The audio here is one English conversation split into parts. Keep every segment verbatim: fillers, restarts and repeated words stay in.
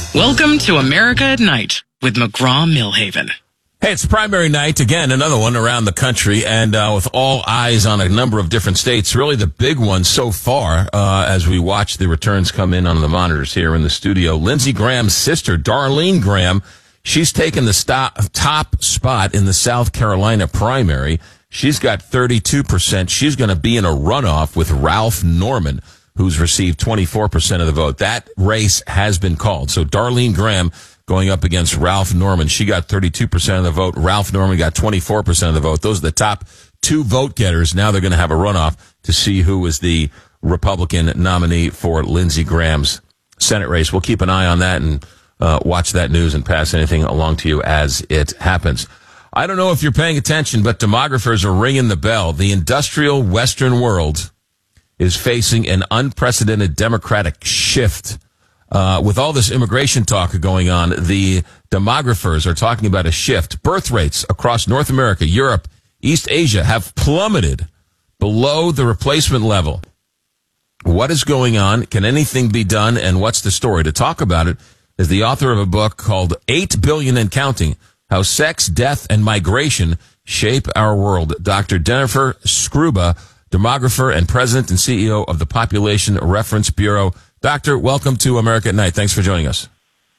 Welcome to America at Night with McGraw-Millhaven. Hey, it's primary night. Again, another one around the country, and uh, with all eyes on a number of different states. Really the big one so far, uh, as we watch the returns come in on the monitors here in the studio. Lindsey Graham's sister, Darlene Graham, she's taken the stop, top spot in the South Carolina primary. She's got thirty-two percent. She's going to be in a runoff with Ralph Norman, who's received twenty-four percent of the vote. That race has been called. So Darlene Graham going up against Ralph Norman. She got thirty-two percent of the vote. Ralph Norman got twenty-four percent of the vote. Those are the top two vote getters. Now they're going to have a runoff to see who is the Republican nominee for Lindsey Graham's Senate race. We'll keep an eye on that and uh, watch that news and pass anything along to you as it happens. I don't know if you're paying attention, but demographers are ringing the bell. The industrial Western world is facing an unprecedented democratic shift. Uh, with all this immigration talk going on, the demographers are talking about a shift. Birth rates across North America, Europe, East Asia have plummeted below the replacement level. What is going on? Can anything be done? And what's the story? To talk about it is the author of a book called eight billion and Counting, How Sex, Death, and Migration Shape Our World. Doctor Jennifer Skruba, demographer and president and C E O of the Population Reference Bureau. Doctor, welcome to America at Night. Thanks for joining us.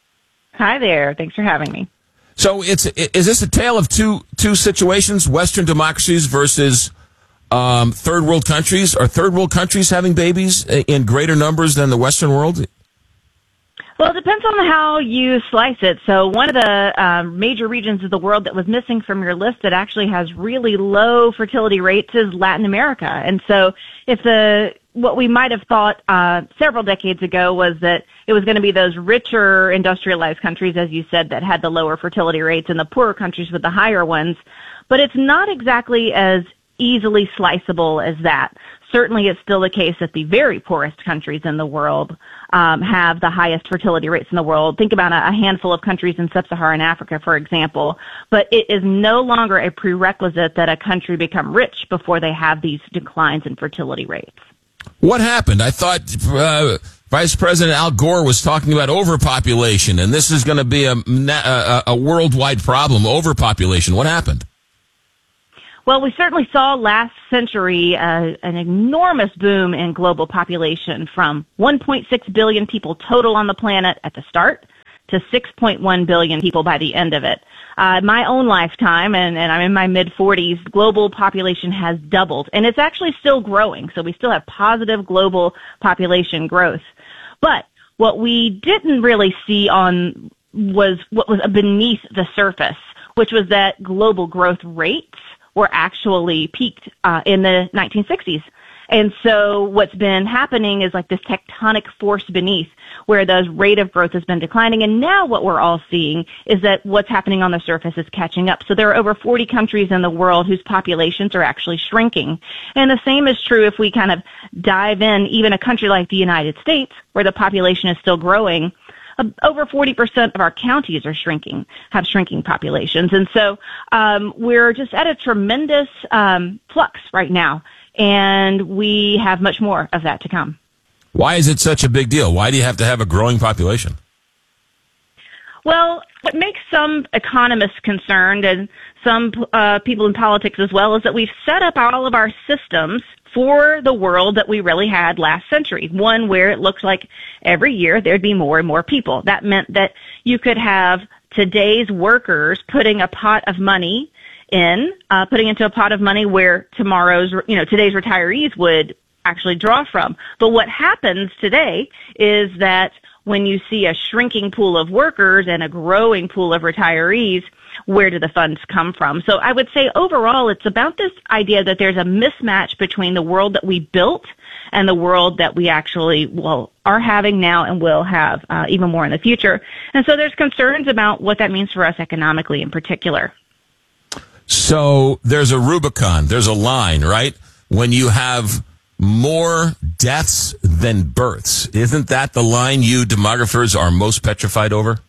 Hi there. Thanks for having me. So it's is this a tale of two two situations, Western democracies versus um, third world countries? Are third world countries having babies in greater numbers than the Western world? Well, it depends on how you slice it. So one of the um, major regions of the world that was missing from your list that actually has really low fertility rates is Latin America. And so if the what we might have thought uh, several decades ago was that it was going to be those richer industrialized countries, as you said, that had the lower fertility rates and the poorer countries with the higher ones. But it's not exactly as easily sliceable as that. Certainly it's still the case that the very poorest countries in the world um, have the highest fertility rates in the world. Think about a, a handful of countries in sub-Saharan Africa, for example. But it is no longer a prerequisite that a country become rich before they have these declines in fertility rates. What happened? I thought uh, Vice President Al Gore was talking about overpopulation, and this is going to be a, a, a worldwide problem, overpopulation. What happened? Well, we certainly saw last century uh, an enormous boom in global population from one point six billion people total on the planet at the start to six point one billion people by the end of it. Uh, my own lifetime, and, and I'm in my mid-forties, global population has doubled, and it's actually still growing, so we still have positive global population growth. But what we didn't really see on was what was beneath the surface, which was that global growth rates were actually peaked uh, in the nineteen sixties. And so what's been happening is like this tectonic force beneath where the rate of growth has been declining. And now what we're all seeing is that what's happening on the surface is catching up. So there are over forty countries in the world whose populations are actually shrinking. And the same is true if we kind of dive in, even a country like the United States, where the population is still growing. Over forty percent of our counties are shrinking, have shrinking populations. And so um, we're just at a tremendous um, flux right now, and we have much more of that to come. Why is it such a big deal? Why do you have to have a growing population? Well, what makes some economists concerned and some uh, people in politics as well is that we've set up all of our systems for the world that we really had last century, one where it looked like every year there'd be more and more people. That meant that you could have today's workers putting a pot of money in, uh, putting into a pot of money where tomorrow's, you know, today's retirees would actually draw from. But what happens today is that when you see a shrinking pool of workers and a growing pool of retirees, where do the funds come from? So I would say overall it's about this idea that there's a mismatch between the world that we built and the world that we actually, well, are having now and will have uh, even more in the future. And so there's concerns about what that means for us economically in particular. So there's a Rubicon, there's a line, right? When you have more deaths than births. Isn't that the line you demographers are most petrified over?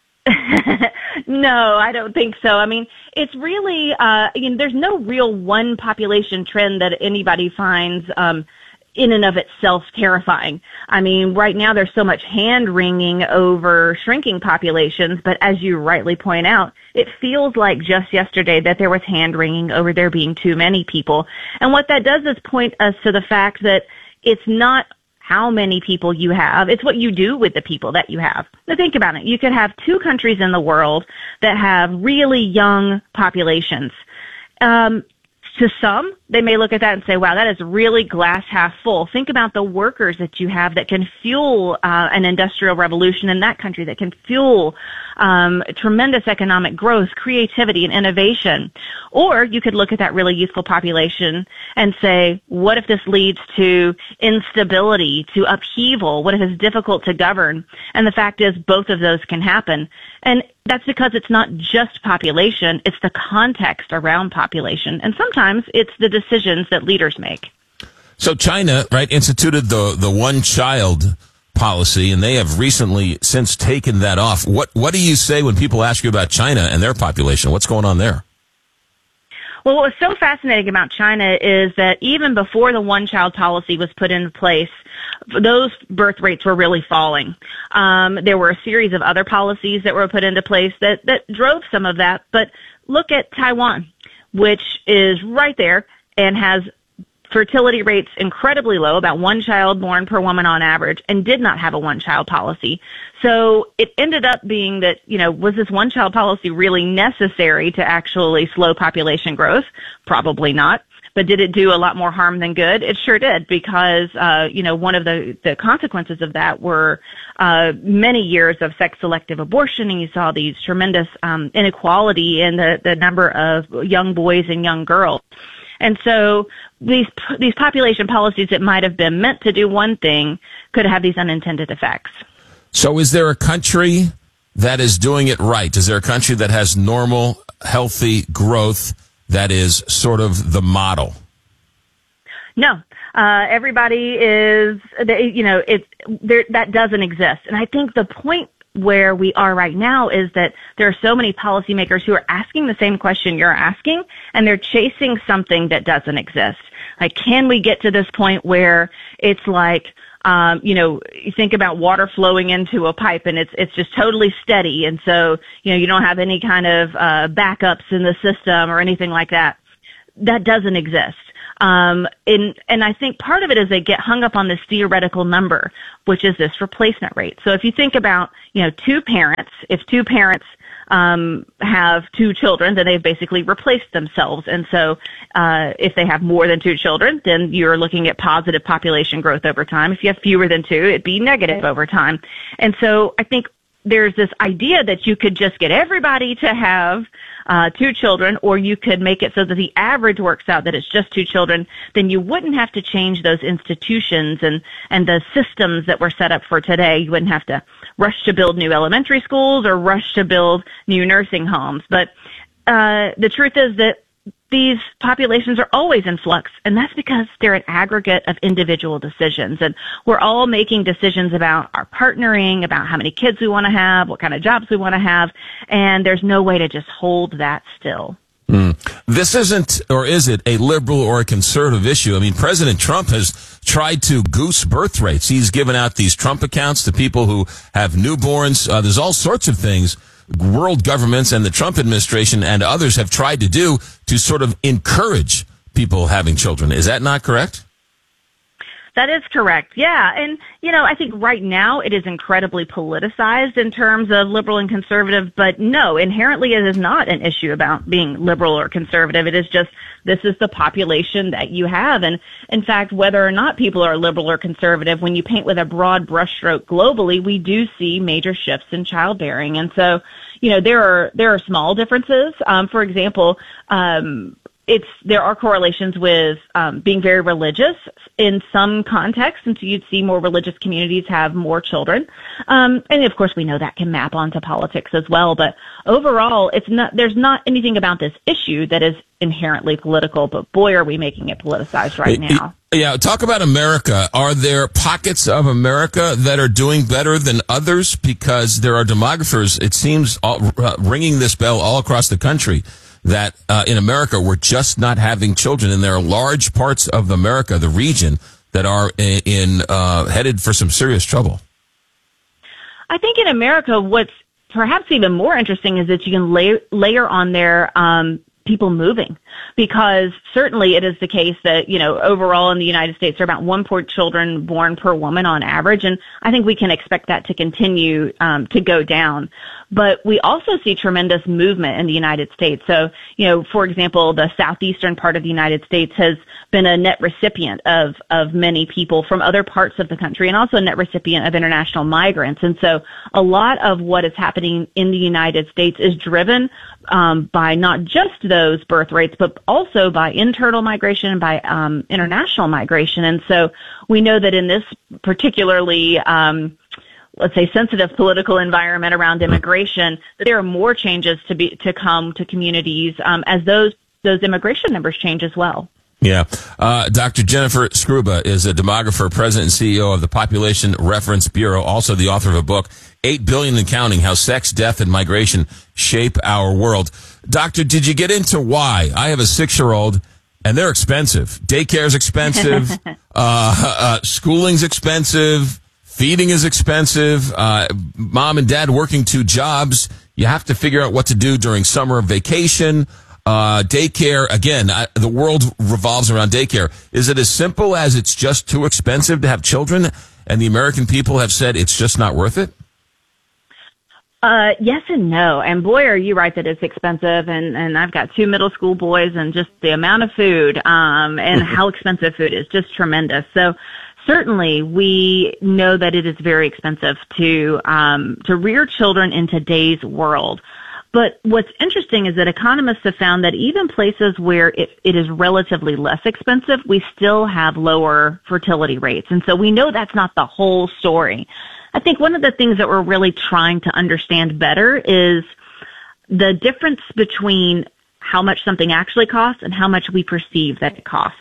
No, I don't think so. I mean, it's really, uh, you know, there's no real one population trend that anybody finds um, in and of itself terrifying. I mean, right now there's so much hand-wringing over shrinking populations, but as you rightly point out, it feels like just yesterday that there was hand-wringing over there being too many people. And what that does is point us to the fact that it's not how many people you have, it's what you do with the people that you have. Now think about it. You could have two countries in the world that have really young populations. Um, To some, they may look at that and say, wow, that is really glass half full. Think about the workers that you have that can fuel uh, an industrial revolution in that country, that can fuel um, tremendous economic growth, creativity, and innovation. Or you could look at that really youthful population and say, what if this leads to instability, to upheaval? What if it's difficult to govern? And the fact is, both of those can happen. And that's because it's not just population, it's the context around population. And sometimes it's the decisions that leaders make. So China, right, instituted the, the one-child policy, and they have recently since taken that off. What, what do you say when people ask you about China and their population? What's going on there? Well, what was so fascinating about China is that even before the one-child policy was put into place, those birth rates were really falling. Um, there were a series of other policies that were put into place that, that drove some of that. But look at Taiwan, which is right there and has fertility rates incredibly low, about one child born per woman on average, and did not have a one-child policy. So it ended up being that, you know, was this one-child policy really necessary to actually slow population growth? Probably not. But did it do a lot more harm than good? It sure did, because, uh, you know, one of the, the consequences of that were uh, many years of sex-selective abortion, and you saw these tremendous um, inequality in the, the number of young boys and young girls. And so these these population policies that might have been meant to do one thing could have these unintended effects. So is there a country that is doing it right? Is there a country that has normal, healthy growth that is sort of the model? No. Uh, everybody is, you know, it, there, that doesn't exist. And I think the point where we are right now is that there are so many policymakers who are asking the same question you're asking, and they're chasing something that doesn't exist. Like, can we get to this point where it's like, um, you know, you think about water flowing into a pipe and it's, it's just totally steady. And so, you know, you don't have any kind of, uh, backups in the system or anything like that. That doesn't exist. Um, and, and I think part of it is they get hung up on this theoretical number, which is this replacement rate. So if you think about, you know, two parents, if two parents, um, have two children, then they've basically replaced themselves. And so, uh, if they have more than two children, then you're looking at positive population growth over time. If you have fewer than two, it'd be negative over time. And so I think there's this idea that you could just get everybody to have uh, two children, or you could make it so that the average works out that it's just two children, then you wouldn't have to change those institutions and, and the systems that were set up for today. You wouldn't have to rush to build new elementary schools or rush to build new nursing homes. But uh, the truth is that these populations are always in flux, and that's because they're an aggregate of individual decisions. And we're all making decisions about our partnering, about how many kids we want to have, what kind of jobs we want to have, and there's no way to just hold that still. Mm. This isn't, or is it, a liberal or a conservative issue? I mean, President Trump has tried to goose birth rates. He's given out these Trump accounts to people who have newborns. Uh, there's all sorts of things world governments and the Trump administration and others have tried to do to sort of encourage people having children. Is that not correct? That is correct. Yeah. And, you know, I think right now it is incredibly politicized in terms of liberal and conservative, but no, inherently it is not an issue about being liberal or conservative. It is just, this is the population that you have. And in fact, whether or not people are liberal or conservative, when you paint with a broad brushstroke globally, we do see major shifts in childbearing. And so, you know, there are, there are small differences. Um, for example, um, It's, there are correlations with um, being very religious in some contexts, and so you'd see more religious communities have more children. Um, and of course, we know that can map onto politics as well. But overall, it's not. There's not anything about this issue that is inherently political. But boy, are we making it politicized right now. Yeah, talk about America. Are there pockets of America that are doing better than others? Because there are demographers, it seems, all, uh, ringing this bell all across the country, that uh, in America we're just not having children, and there are large parts of America, the region, that are in, in uh, headed for some serious trouble. I think in America, what's perhaps even more interesting is that you can lay, layer on there um, people moving, because certainly it is the case that, you know, overall in the United States, there are about one point children born per woman on average, and I think we can expect that to continue um, to go down. But we also see tremendous movement in the United States. So, you know, for example, the southeastern part of the United States has been a net recipient of, of many people from other parts of the country, and also a net recipient of international migrants. And so a lot of what is happening in the United States is driven um, by not just those birth rates, but also by internal migration, by um, international migration. And so we know that in this particularly um, let's say, sensitive political environment around immigration, that there are more changes to be to come to communities um, as those those immigration numbers change as well. Yeah. Uh, Doctor Jennifer Skruba is a demographer, president and C E O of the Population Reference Bureau, also the author of a book, eight billion and Counting, How Sex, Death, and Migration Shape Our World. Doctor, did you get into why? I have a six-year-old, and they're expensive. Daycare's expensive. uh, uh, schooling's expensive. Feeding is expensive. Uh, mom and dad working two jobs. You have to figure out what to do during summer vacation. Uh, daycare, again, I, the world revolves around daycare. Is it as simple as it's just too expensive to have children, and the American people have said it's just not worth it? Uh, yes and no. And boy, are you right that it's expensive. And, and I've got two middle school boys, and just the amount of food, um, and how expensive food is just tremendous. So certainly we know that it is very expensive to, um, to rear children in today's world. But what's interesting is that economists have found that even places where it, it is relatively less expensive, we still have lower fertility rates. And so we know that's not the whole story. I think one of the things that we're really trying to understand better is the difference between how much something actually costs and how much we perceive that it costs.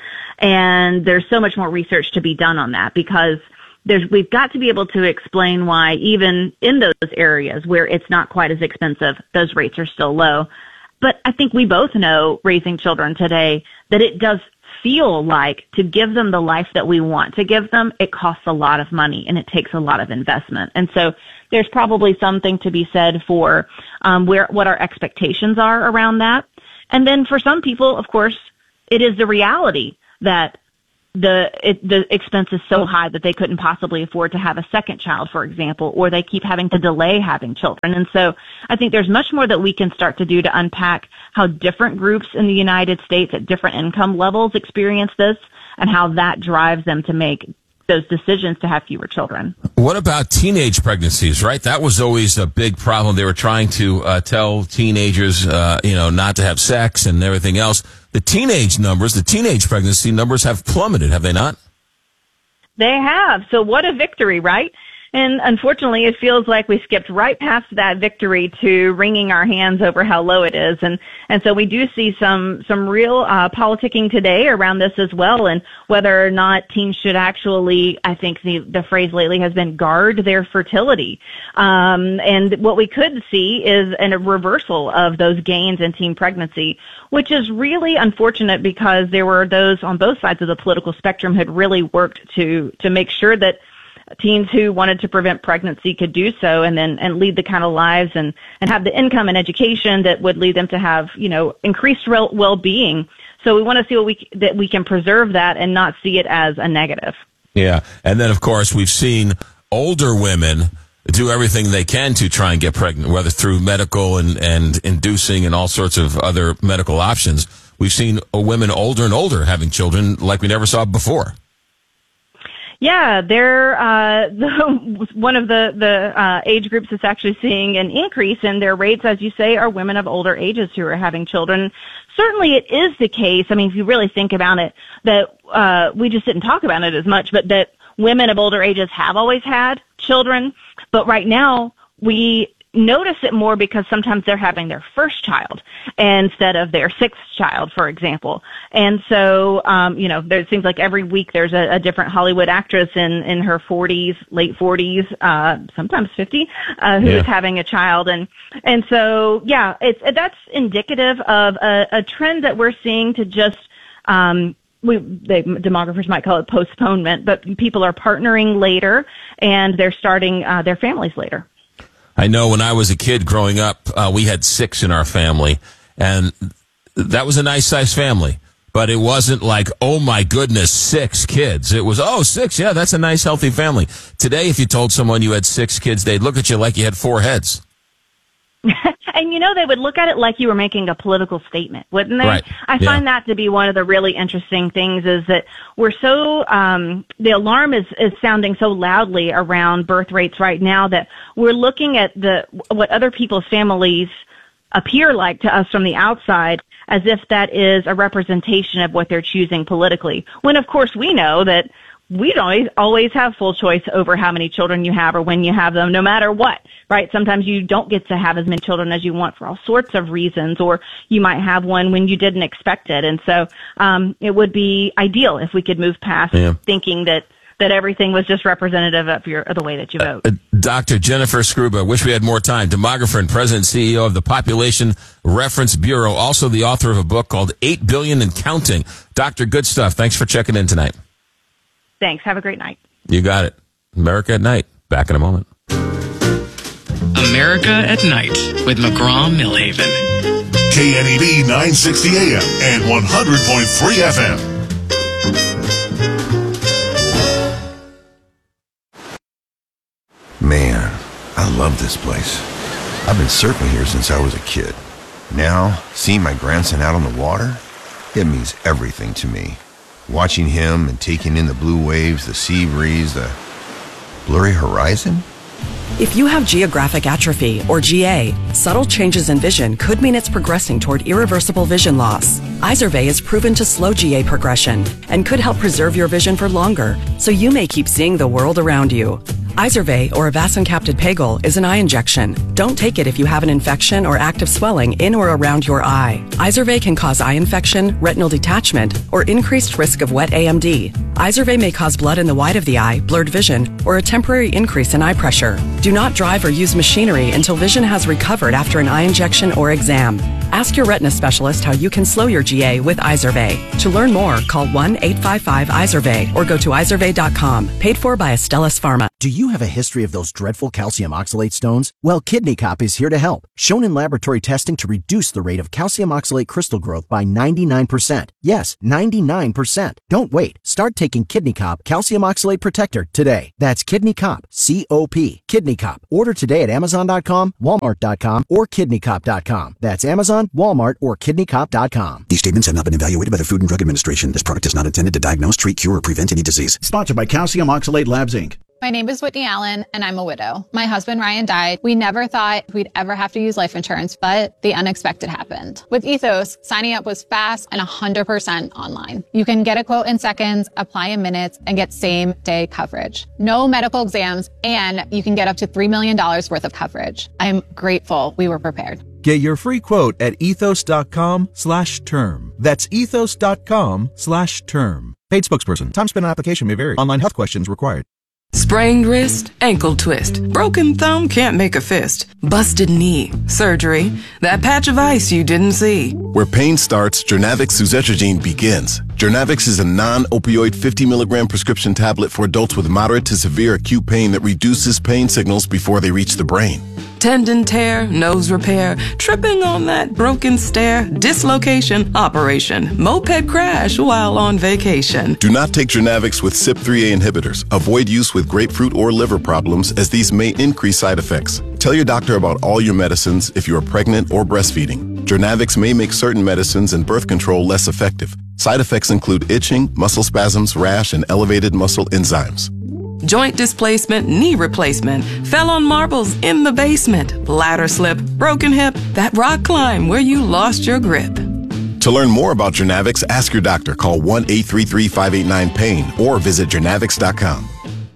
And there's so much more research to be done on that, because there's, we've got to be able to explain why even in those areas where it's not quite as expensive, those rates are still low. But I think we both know, raising children today, that it does feel like to give them the life that we want to give them, it costs a lot of money and it takes a lot of investment. And so there's probably something to be said for um, where what our expectations are around that. And then for some people, of course, it is the reality that the it, the expense is so high that they couldn't possibly afford to have a second child, for example, or they keep having to delay having children. And so I think there's much more that we can start to do to unpack how different groups in the United States at different income levels experience this, and how that drives them to make those decisions to have fewer children. What about teenage pregnancies, right? That was always a big problem. They were trying to uh, tell teenagers, uh, you know, not to have sex and everything else. The teenage numbers, the teenage pregnancy numbers have plummeted, have they not? They have. So what a victory, right? And unfortunately, it feels like we skipped right past that victory to wringing our hands over how low it is. And, and so we do see some, some real, uh, politicking today around this as well. And whether or not teens should actually, I think the, the phrase lately has been guard their fertility. Um, and what we could see is an, a reversal of those gains in teen pregnancy, which is really unfortunate, because there were those on both sides of the political spectrum who had really worked to, to make sure that teens who wanted to prevent pregnancy could do so, and then and lead the kind of lives and and have the income and education that would lead them to have, you know, increased well-being. So we want to see what we that we can preserve that and not see it as a negative. Yeah, and then of course we've seen older women do everything they can to try and get pregnant, whether through medical and and inducing and all sorts of other medical options. We've seen women older and older having children like we never saw before. Yeah, they're uh, the, one of the the uh, age groups that's actually seeing an increase in their rates, as you say, are women of older ages who are having children. Certainly, it is the case. I mean, if you really think about it, that uh, we just didn't talk about it as much, but that women of older ages have always had children, but right now we notice it more because sometimes they're having their first child instead of their sixth child, for example. And so, um, you know, there, it seems like every week there's a, a different Hollywood actress in, in her forties, late forties, uh, sometimes fifty, uh, who yeah. is having a child. And, and so, yeah, it's, that's indicative of a, a trend that we're seeing to just, um, we, they, demographers might call it postponement, but people are partnering later and they're starting uh, their families later. I know when I was a kid growing up, uh, we had six in our family, and that was a nice sized family. But it wasn't like, oh my goodness, six kids. It was, oh, six, yeah, that's a nice, healthy family. Today, if you told someone you had six kids, they'd look at you like you had four heads. And, you know, they would look at it like you were making a political statement, wouldn't they? Right. I Yeah. find that to be one of the really interesting things is that we're so, um, the alarm is, is sounding so loudly around birth rates right now that we're looking at the, what other people's families appear like to us from the outside as if that is a representation of what they're choosing politically. When, of course, we know that we don't always, always have full choice over how many children you have or when you have them, no matter what, right? Sometimes you don't get to have as many children as you want for all sorts of reasons, or you might have one when you didn't expect it. And so um, it would be ideal if we could move past Yeah. thinking that that everything was just representative of your of the way that you vote. Uh, Doctor Jennifer Skruba, wish we had more time, demographer and president and C E O of the Population Reference Bureau, also the author of a book called eight billion and Counting. Doctor, good stuff. Thanks for checking in tonight. Thanks. Have a great night. You got it. America at Night. Back in a moment. America at Night with McGraw-Millhaven. K N E D nine sixty A M and one hundred point three F M. Man, I love this place. I've been surfing here since I was a kid. Now, seeing my grandson out on the water, it means everything to me. Watching him and taking in the blue waves, the sea breeze, the blurry horizon. If you have geographic atrophy, or G A, subtle changes in vision could mean it's progressing toward irreversible vision loss. Izervay is proven to slow G A progression and could help preserve your vision for longer, so you may keep seeing the world around you. Izervay, or avacincaptad pegol, is an eye injection. Don't take it if you have an infection or active swelling in or around your eye. Izervay can cause eye infection, retinal detachment, or increased risk of wet A M D. Izervay may cause blood in the white of the eye, blurred vision, or a temporary increase in eye pressure. Do not drive or use machinery until vision has recovered after an eye injection or exam. Ask your retina specialist how you can slow your G A with Izervay. To learn more, call one eight five five Izervay or go to izervay dot com. Paid for by Astellas Pharma. Do you have a history of those dreadful calcium oxalate stones? Well, Kidney Cop is here to help. Shown in laboratory testing to reduce the rate of calcium oxalate crystal growth by ninety-nine percent. Yes, ninety-nine percent. Don't wait. Start taking Kidney Cop Calcium Oxalate Protector today. That's Kidney Cop, C O P. Kidney Cop. Order today at amazon dot com, walmart dot com, or kidney cop dot com. That's Amazon, Walmart, or kidney cop dot com. These statements have not been evaluated by the Food and Drug Administration. This product is not intended to diagnose, treat, cure, or prevent any disease. Sponsored by Calcium Oxalate Labs, Incorporated. My name is Whitney Allen, and I'm a widow. My husband, Ryan, died. We never thought we'd ever have to use life insurance, but the unexpected happened. With Ethos, signing up was fast and one hundred percent online. You can get a quote in seconds, apply in minutes, and get same-day coverage. No medical exams, and you can get up to three million dollars worth of coverage. I'm grateful we were prepared. Get your free quote at ethos dot com slash term. That's ethos dot com slash term. Paid spokesperson. Time spent on application may vary. Online health questions required. Sprained wrist, ankle twist, broken thumb can't make a fist, busted knee, surgery, that patch of ice you didn't see. Where pain starts, Jernavix suzetrigine begins. Jernavix is a non-opioid fifty milligram prescription tablet for adults with moderate to severe acute pain that reduces pain signals before they reach the brain. Tendon tear, nose repair, tripping on that broken stair, dislocation, operation, moped crash while on vacation. Do not take Jernavix with C Y P three A inhibitors. Avoid use with grapefruit or liver problems, as these may increase side effects. Tell your doctor about all your medicines if you are pregnant or breastfeeding. Jernavix may make certain medicines and birth control less effective. Side effects include itching, muscle spasms, rash, and elevated muscle enzymes. Joint displacement, knee replacement, fell on marbles in the basement, ladder slip, broken hip, that rock climb where you lost your grip. To learn more about Jernavix, ask your doctor. Call one eight three three, five eight nine, pain or visit jernavix dot com.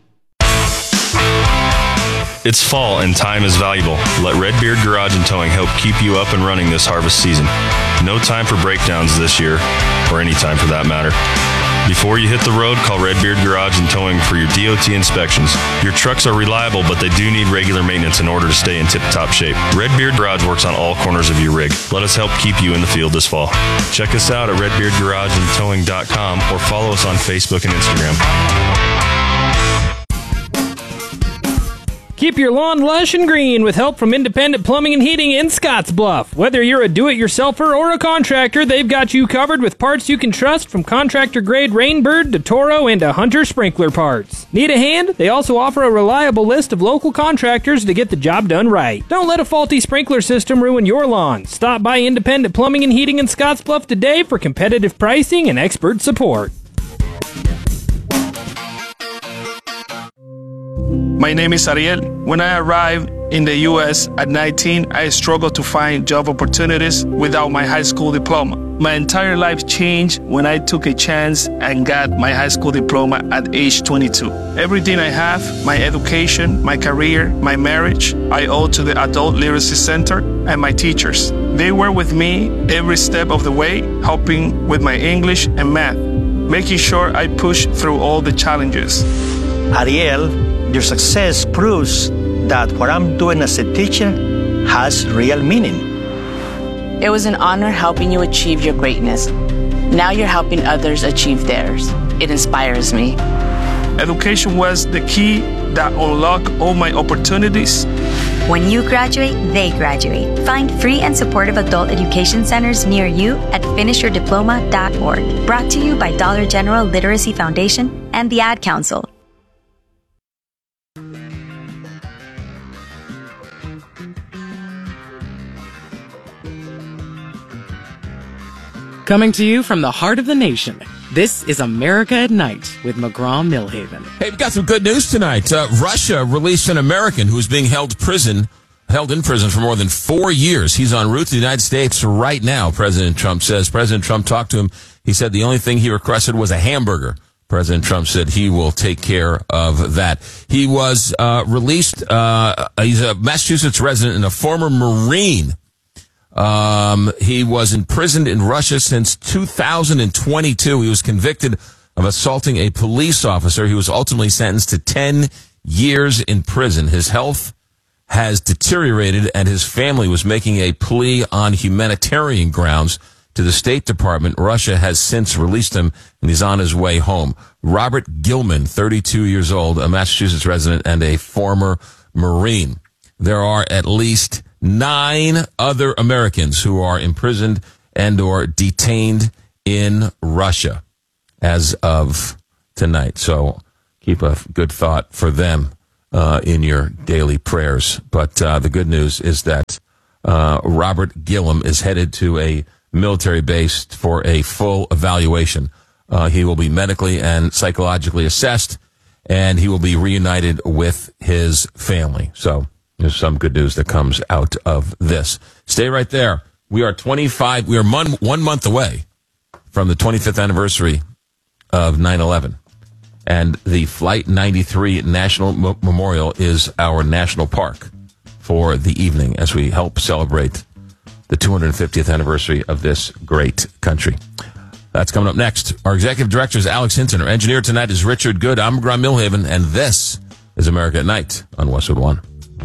It's fall and time is valuable. Let Redbeard Garage and Towing help keep you up and running this harvest season. No time for breakdowns this year, or any time for that matter. Before you hit the road, call Redbeard Garage and Towing for your D O T inspections. Your trucks are reliable, but they do need regular maintenance in order to stay in tip-top shape. Redbeard Garage works on all corners of your rig. Let us help keep you in the field this fall. Check us out at redbeard garage and towing dot com or follow us on Facebook and Instagram. Keep your lawn lush and green with help from Independent Plumbing and Heating in Scottsbluff. Whether you're a do-it-yourselfer or a contractor, they've got you covered with parts you can trust, from contractor-grade Rainbird to Toro and to Hunter sprinkler parts. Need a hand? They also offer a reliable list of local contractors to get the job done right. Don't let a faulty sprinkler system ruin your lawn. Stop by Independent Plumbing and Heating in Scottsbluff today for competitive pricing and expert support. My name is Ariel. When I arrived in the U S at nineteen, I struggled to find job opportunities without my high school diploma. My entire life changed when I took a chance and got my high school diploma at age twenty-two. Everything I have, my education, my career, my marriage, I owe to the Adult Literacy Center and my teachers. They were with me every step of the way, helping with my English and math, making sure I pushed through all the challenges. Ariel, your success proves that what I'm doing as a teacher has real meaning. It was an honor helping you achieve your greatness. Now you're helping others achieve theirs. It inspires me. Education was the key that unlocked all my opportunities. When you graduate, they graduate. Find free and supportive adult education centers near you at finish your diploma dot org. Brought to you by Dollar General Literacy Foundation and the Ad Council. Coming to you from the heart of the nation, this is America at Night with McGraw-Milhaven. Hey, we've got some good news tonight. Uh, Russia released an American who is being held prison, held in prison for more than four years. He's en route to the United States right now, President Trump says. President Trump talked to him. He said the only thing he requested was a hamburger. President Trump said he will take care of that. He was uh, released. Uh, he's a Massachusetts resident and a former Marine. Um, he was imprisoned in Russia since two thousand twenty-two. He was convicted of assaulting a police officer. He was ultimately sentenced to ten years in prison. His health has deteriorated, and his family was making a plea on humanitarian grounds to the State Department. Russia has since released him, and he's on his way home. Robert Gilman, thirty-two years old, a Massachusetts resident and a former Marine. There are at least nine other Americans who are imprisoned and or detained in Russia as of tonight. So keep a good thought for them uh, in your daily prayers. But uh, the good news is that uh, Robert Gillam is headed to a military base for a full evaluation. Uh, he will be medically and psychologically assessed, and he will be reunited with his family. So there's some good news that comes out of this. Stay right there. We are twenty-five, we are one, one month away from the twenty-fifth anniversary of nine eleven. And the Flight ninety-three National M- Memorial is our national park for the evening as we help celebrate the two hundred fiftieth anniversary of this great country. That's coming up next. Our executive director is Alex Hinton. Our engineer tonight is Richard Good. I'm McGraw-Milhaven, and this is America at Night on Westwood One.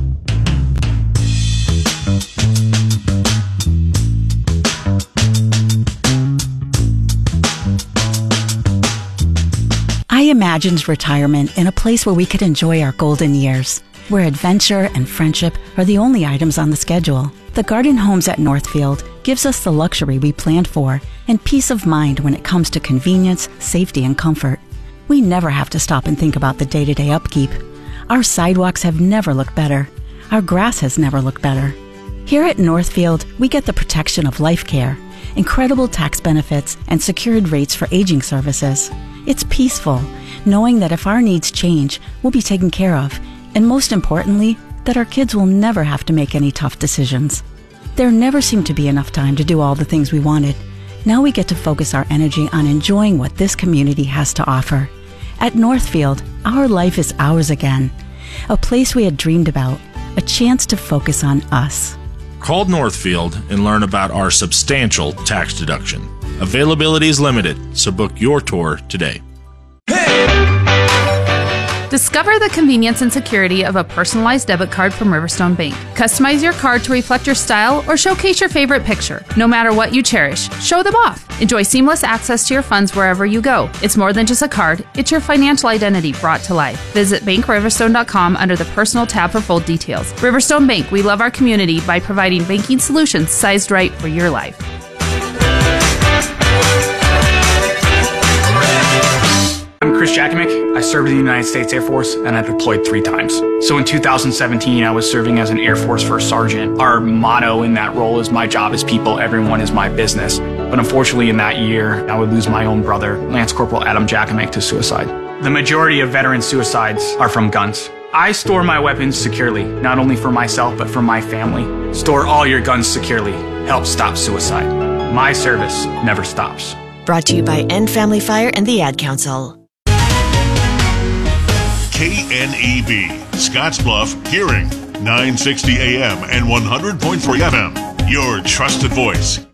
I imagined retirement in a place where we could enjoy our golden years, where adventure and friendship are the only items on the schedule. The Garden Homes at Northfield gives us the luxury we planned for and peace of mind when it comes to convenience, safety, and comfort. We never have to stop and think about the day-to-day upkeep. Our sidewalks have never looked better. Our grass has never looked better. Here at Northfield, we get the protection of life care, incredible tax benefits, and secured rates for aging services. It's peaceful, knowing that if our needs change, we'll be taken care of, and most importantly, that our kids will never have to make any tough decisions. There never seemed to be enough time to do all the things we wanted. Now we get to focus our energy on enjoying what this community has to offer. At Northfield, our life is ours again. A place we had dreamed about, a chance to focus on us. Call Northfield and learn about our substantial tax deduction. Availability is limited, so book your tour today. Discover the convenience and security of a personalized debit card from Riverstone Bank. Customize your card to reflect your style or showcase your favorite picture. No matter what you cherish, show them off. Enjoy seamless access to your funds wherever you go. It's more than just a card, it's your financial identity brought to life. Visit bank riverstone dot com under the Personal tab for full details. Riverstone Bank, we love our community by providing banking solutions sized right for your life. I'm Chris Jakimick. I served in the United States Air Force and I deployed three times. So in two thousand seventeen, I was serving as an Air Force First Sergeant. Our motto in that role is my job is people, everyone is my business. But unfortunately in that year, I would lose my own brother, Lance Corporal Adam Jakimick, to suicide. The majority of veteran suicides are from guns. I store my weapons securely, not only for myself, but for my family. Store all your guns securely. Help stop suicide. My service never stops. Brought to you by End Family Fire and the Ad Council. K N E B, Scottsbluff, Hearing, nine sixty A M and one hundred point three F M. Your trusted voice.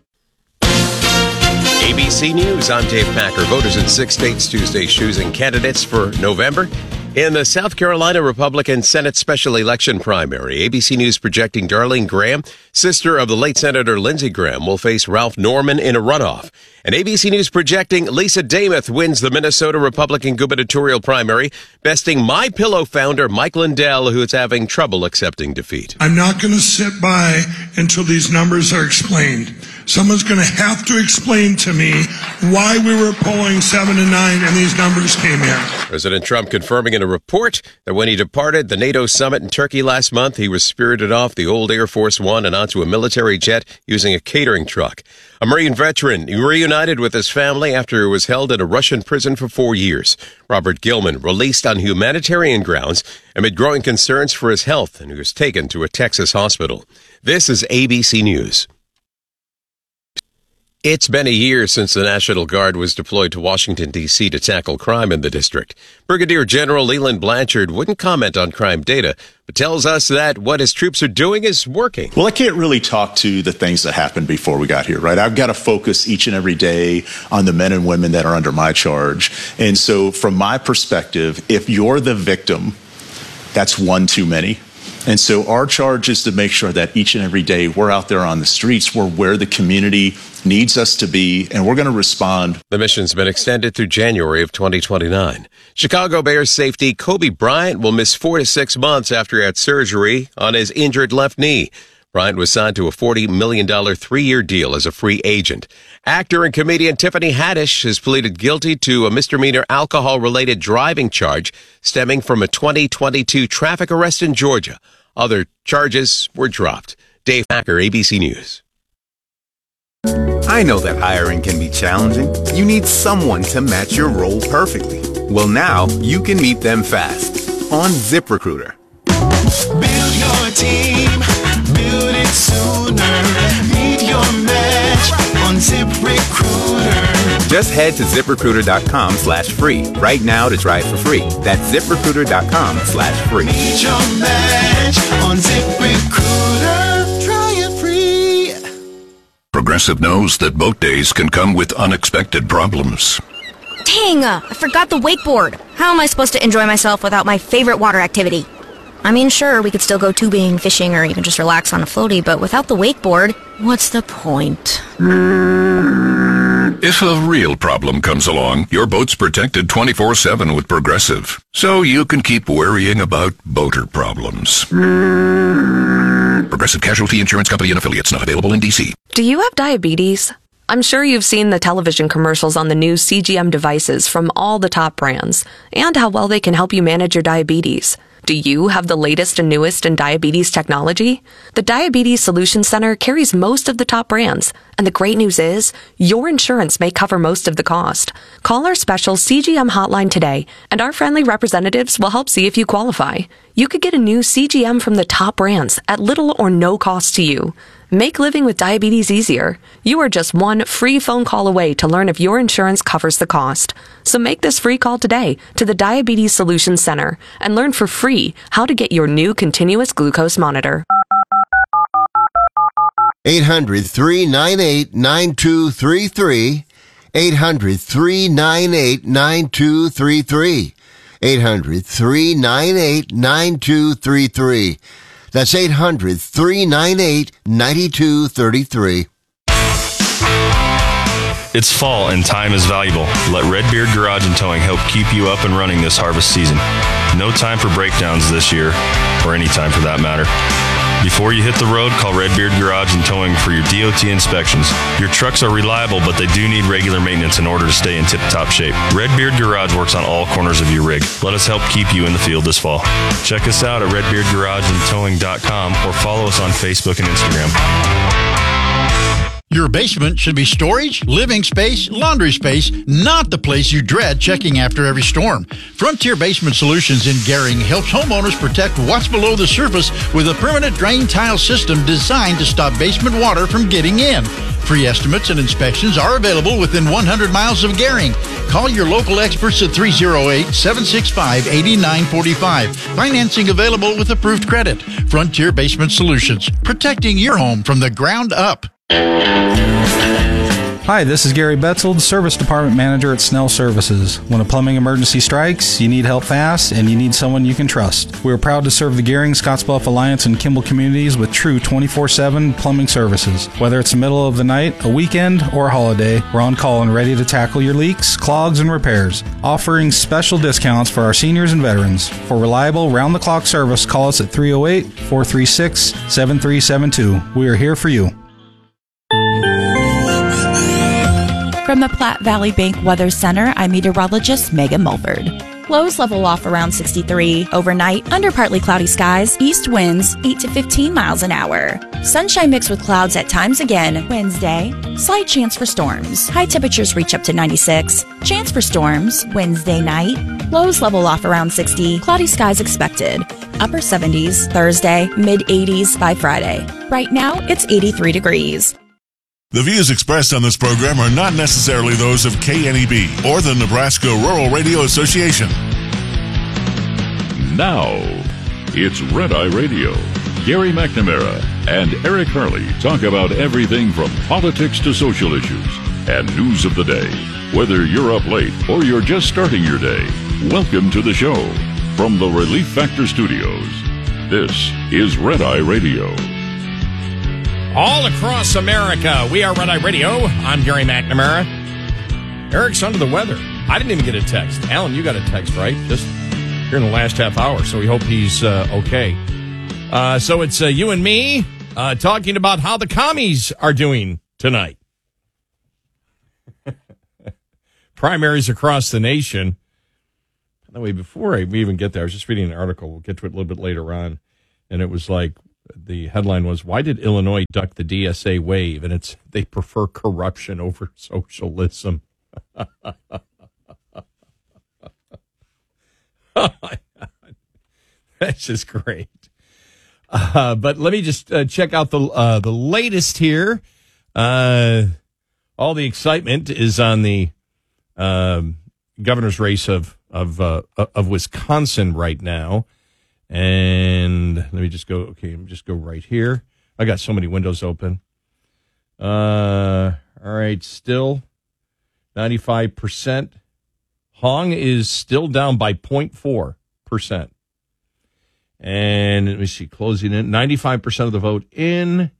A B C News, I'm Dave Packer. Voters in six states Tuesday choosing candidates for November. In the South Carolina Republican Senate special election primary, A B C News projecting Darlene Graham, sister of the late Senator Lindsey Graham, will face Ralph Norman in a runoff. And A B C News projecting Lisa Dameth wins the Minnesota Republican gubernatorial primary, besting MyPillow founder Mike Lindell, who is having trouble accepting defeat. I'm not going to sit by until these numbers are explained. Someone's going to have to explain to me why we were polling seven to nine and these numbers came in. President Trump confirming in a report that when he departed the NATO summit in Turkey last month, he was spirited off the old Air Force One and onto a military jet using a catering truck. A Marine veteran reunited with his family after he was held in a Russian prison for four years. Robert Gilman released on humanitarian grounds amid growing concerns for his health, and he was taken to a Texas hospital. This is A B C News. It's been a year since the National Guard was deployed to Washington, D C to tackle crime in the district. Brigadier General Leland Blanchard wouldn't comment on crime data, but tells us that what his troops are doing is working. Well, I can't really talk to the things that happened before we got here, right? I've got to focus each and every day on the men and women that are under my charge. And so from my perspective, if you're the victim, that's one too many. And so our charge is to make sure that each and every day we're out there on the streets, we're where the community needs us to be, and we're going to respond. The mission's been extended through January of twenty twenty-nine. Chicago Bears safety Kobe Bryant will miss four to six months after he had surgery on his injured left knee. Bryant was signed to a forty million dollars three-year deal as a free agent. Actor and comedian Tiffany Haddish has pleaded guilty to a misdemeanor alcohol-related driving charge stemming from a twenty twenty-two traffic arrest in Georgia. Other charges were dropped. Dave Packer, A B C News. I know that hiring can be challenging. You need someone to match your role perfectly. Well, now you can meet them fast on ZipRecruiter. Build your team, build it sooner. Meet your match on ZipRecruiter. Just head to ZipRecruiter.com slash free right now to try it for free. That's ZipRecruiter.com slash free. Meet your match on ZipRecruiter. Try it free. Progressive knows that boat days can come with unexpected problems. Dang, I forgot the wakeboard. How am I supposed to enjoy myself without my favorite water activity? I mean, sure, we could still go tubing, fishing, or even just relax on a floaty, but without the wakeboard, what's the point? If a real problem comes along, your boat's protected twenty-four seven with Progressive, so you can keep worrying about boater problems. Progressive Casualty Insurance Company and Affiliates, not available in D C. Do you have diabetes? I'm sure you've seen the television commercials on the new C G M devices from all the top brands, and how well they can help you manage your diabetes. Do you have the latest and newest in diabetes technology? The Diabetes Solution Center carries most of the top brands, and the great news is, your insurance may cover most of the cost. Call our special C G M hotline today, and our friendly representatives will help see if you qualify. You could get a new C G M from the top brands at little or no cost to you. Make living with diabetes easier. You are just one free phone call away to learn if your insurance covers the cost. So make this free call today to the Diabetes Solutions Center and learn for free how to get your new continuous glucose monitor. eight hundred, three nine eight, nine two three three. eight hundred, three nine eight, nine two three three. eight hundred, three nine eight, nine two three three. That's eight hundred, three nine eight, nine two three three. It's fall and time is valuable. Let Redbeard Garage and Towing help keep you up and running this harvest season. No time for breakdowns this year, or any time for that matter. Before you hit the road, call Redbeard Garage and Towing for your D O T inspections. Your trucks are reliable, but they do need regular maintenance in order to stay in tip-top shape. Redbeard Garage works on all corners of your rig. Let us help keep you in the field this fall. Check us out at redbeard garage and towing dot com or follow us on Facebook and Instagram. Your basement should be storage, living space, laundry space, not the place you dread checking after every storm. Frontier Basement Solutions in Gering helps homeowners protect what's below the surface with a permanent drain tile system designed to stop basement water from getting in. Free estimates and inspections are available within one hundred miles of Gering. Call your local experts at three oh eight, seven six five, eight nine four five. Financing available with approved credit. Frontier Basement Solutions, protecting your home from the ground up. Hi, this is Gary Betzold, Service Department Manager at Snell Services. When a plumbing emergency strikes, you need help fast, and you need someone you can trust. We are proud to serve the Gering, Scottsbluff Alliance, and Kimball communities with true twenty-four seven plumbing services. Whether it's the middle of the night, a weekend, or a holiday, we're on call and ready to tackle your leaks, clogs, and repairs. Offering special discounts for our seniors and veterans. For reliable, round-the-clock service, call us at three oh eight, four three six, seven three seven two. We are here for you. From the Platte Valley Bank Weather Center, I'm meteorologist Megan Mulford. Lows level off around sixty-three. Overnight, under partly cloudy skies, east winds eight to fifteen miles an hour. Sunshine mixed with clouds at times again. Wednesday, slight chance for storms. High temperatures reach up to ninety-six. Chance for storms Wednesday night. Lows level off around sixty. Cloudy skies expected. Upper seventies Thursday, mid eighties by Friday. Right now, it's eighty-three degrees. The views expressed on this program are not necessarily those of K N E B or the Nebraska Rural Radio Association. Now, it's Red Eye Radio. Gary McNamara and Eric Harley talk about everything from politics to social issues and news of the day. Whether you're up late or you're just starting your day, welcome to the show. From the Relief Factor Studios, this is Red Eye Radio. All across America, we are Red Eye Radio. I'm Gary McNamara. Eric's under the weather. I didn't even get a text. Alan, you got a text, right? Just here in the last half hour, so we hope he's uh, okay. Uh, so it's uh, you and me uh, talking about how the commies are doing tonight. Primaries across the nation. By the way, before I, we even get there, I was just reading an article. We'll get to it a little bit later on. And it was like, the headline was, why did Illinois duck the D S A wave? And it's, they prefer corruption over socialism. Oh my God. That's just great. Uh, but let me just uh, check out the uh, the latest here. Uh, all the excitement is on the um, governor's race of of uh, of Wisconsin right now. And let me just go, okay, let me just go right here. I got so many windows open. Uh, all right, still ninety-five percent. Hong is still down by zero point four percent. And let me see, closing in, ninety-five percent of the vote in,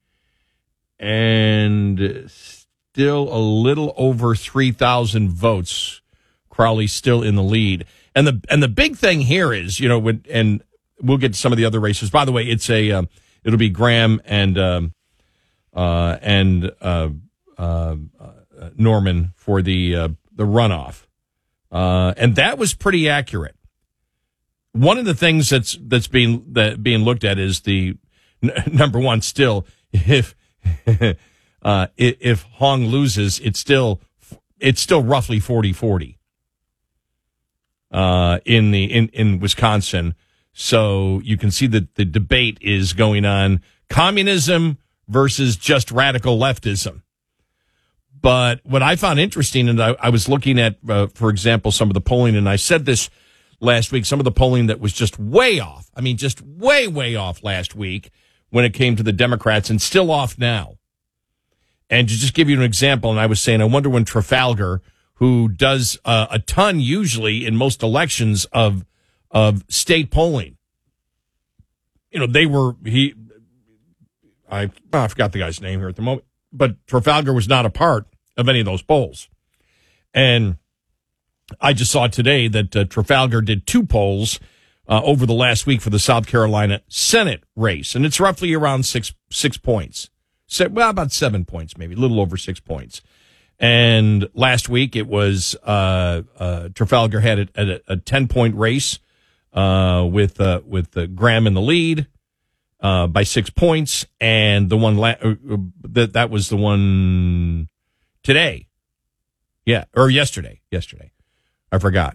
and still a little over three thousand votes. Crowley's still in the lead. And the and the big thing here is, you know, when, and we'll get to some of the other races. By the way, it's a um, it'll be Graham and um, uh, and uh, uh, Norman for the uh, the runoff, uh, and that was pretty accurate. One of the things that's that's being that being looked at is the n- number one. Still, if uh, if Hong loses, it's still it's still roughly forty forty uh, in the in, in Wisconsin. So you can see that the debate is going on: communism versus just radical leftism. But what I found interesting, and I, I was looking at, uh, for example, some of the polling, and I said this last week, some of the polling that was just way off. I mean, just way, way off last week when it came to the Democrats, and still off now. And to just give you an example, and I was saying, I wonder when Trafalgar, who does uh, a ton usually in most elections of of state polling, you know, they were, he, I, oh, I forgot the guy's name here at the moment, but Trafalgar was not a part of any of those polls. And I just saw today that uh, Trafalgar did two polls uh, over the last week for the South Carolina Senate race, and it's roughly around six six points. So, well, about seven points, maybe a little over six points. And last week it was uh, uh, Trafalgar had a, a, a ten point race uh, with uh, with uh, Graham in the lead uh, by six points, and the one la- uh, that that was the one today, yeah, or yesterday, yesterday. I forgot.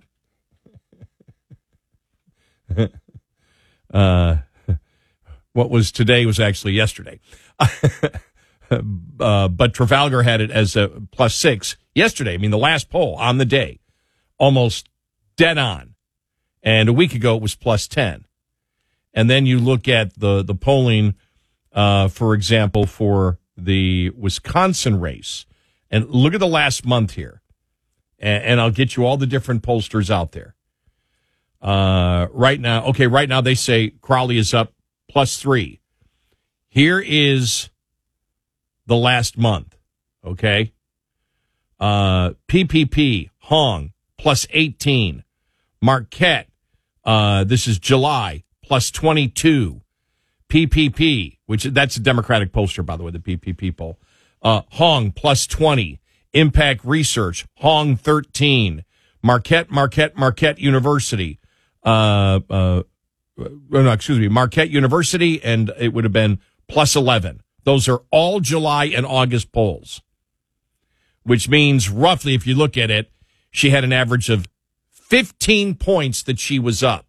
uh, what was today was actually yesterday. uh, but Trafalgar had it as a plus six yesterday. I mean, the last poll on the day, almost dead on. And a week ago, it was plus ten. And then you look at the, the polling, uh, for example, for the Wisconsin race. And look at the last month here. And, and I'll get you all the different pollsters out there. Uh, right now, okay, right now they say Crowley is up plus three. Here is the last month, okay? Uh, P P P, Hong, plus eighteen. Marquette, uh, this is July, plus twenty-two. P P P, which that's a Democratic pollster, by the way, the P P P poll. Uh, Hong, plus twenty. Impact Research, Hong, thirteen. Marquette, Marquette, Marquette University. Uh, uh, no, excuse me, Marquette University, and it would have been plus eleven. Those are all July and August polls, which means roughly, if you look at it, she had an average of fifteen points that she was up.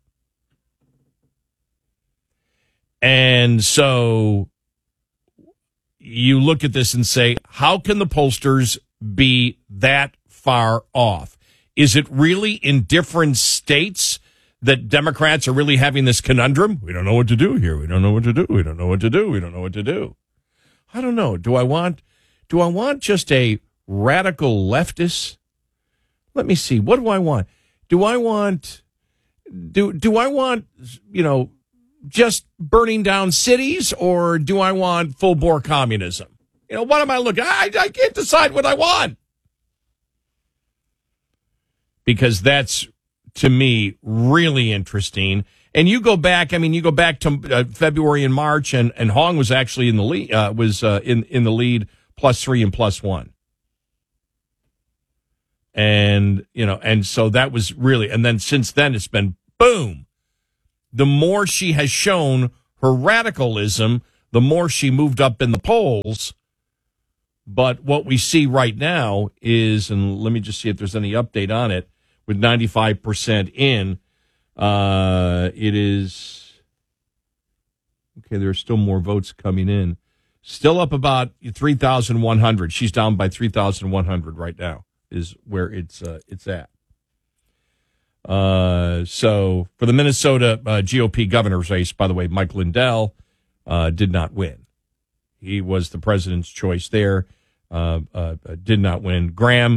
And so you look at this and say, how can the pollsters be that far off? Is it really in different states that Democrats are really having this conundrum? We don't know what to do here. We don't know what to do. We don't know what to do. We don't know what to do. I don't know. Do I want, do I want just a radical leftist? Let me see. What do I want? Do I want, do, do I want, you know, just burning down cities, or do I want full bore communism? You know, what am I looking at? I, I can't decide what I want. Because that's, to me, really interesting. And you go back, I mean, you go back to uh, February and March, and, and Hong was actually in the lead, uh, was uh, in, in the lead plus three and plus one. And, you know, and so that was really, and then since then it's been boom. The more she has shown her radicalism, the more she moved up in the polls. But what we see right now is, and let me just see if there's any update on it, with ninety-five percent in, uh, it is, okay, there are still more votes coming in. Still up about three thousand one hundred. She's down by three thousand one hundred right now, is where it's uh, it's at. Uh, so for the Minnesota uh, G O P governor's race, by the way, Mike Lindell uh, did not win. He was the president's choice there, uh, uh, did not win. Graham